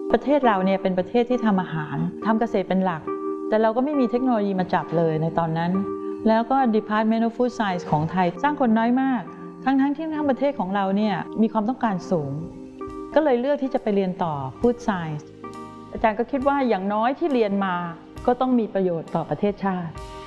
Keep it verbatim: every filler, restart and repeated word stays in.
ประเทศเราเนี่ยเป็นประเทศที่ทำอาหารทำเกษตรเป็นหลักแต่เราก็ไม่มีเทคโนโลยีมาจับเลยในตอนนั้นแล้วก็ Department of Food Science ของไทยสร้างคนน้อยมากทั้งๆที่ทั้งประเทศของเราเนี่ยมีความต้องการสูงก็เลยเลือกที่จะไปเรียนต่อ Food Science อาจารย์ก็คิดว่าอย่างน้อยที่เรียนมาก็ต้องมีประโยชน์ต่อประเทศชาติ